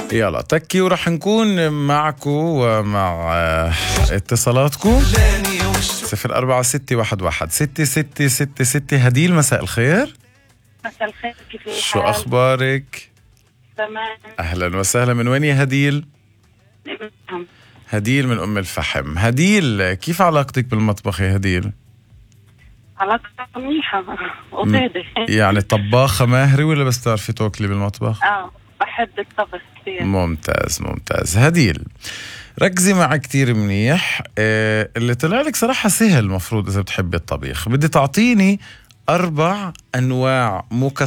يلا تكي ورح نكون معكم ومع اتصالاتكم 0461166666. هديل مساء الخير. مساء الخير، كيف الحال؟ شو أخبارك؟ تمام. أهلا وسهلا. من وين يا هديل؟ هديل من أم الفحم. هديل كيف علاقتك بالمطبخ يا هديل؟ علاقة منيحة وطيبة. يعني طباخة ماهرة ولا بس تعرفي توكلي بالمطبخ؟ بحب الطبخ كثير. ممتاز ممتاز. هديل ركزي معي كتير منيح. اللي طلع لك صراحة سهل، مفروض إذا بتحبي الطبيخ بدي تعطيني 4 أنواع